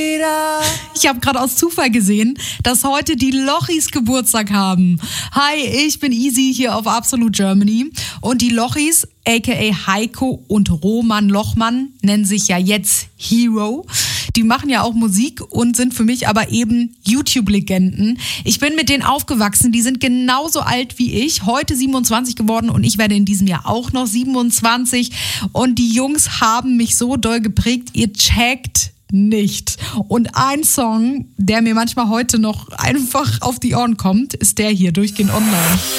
Ich habe gerade aus Zufall gesehen, dass heute die Lochis Geburtstag haben. Hi, ich bin Easy hier auf Absolute Germany. Und die Lochis, aka Heiko und Roman Lochmann, nennen sich ja jetzt Hero. Die machen ja auch Musik und sind für mich aber eben YouTube-Legenden. Ich bin mit denen aufgewachsen, die sind genauso alt wie ich, heute 27 geworden und ich werde in diesem Jahr auch noch 27. Und die Jungs haben mich so doll geprägt, ihr checkt nicht. Und ein Song, der mir manchmal heute noch einfach auf die Ohren kommt, ist der hier, Durchgehend Online.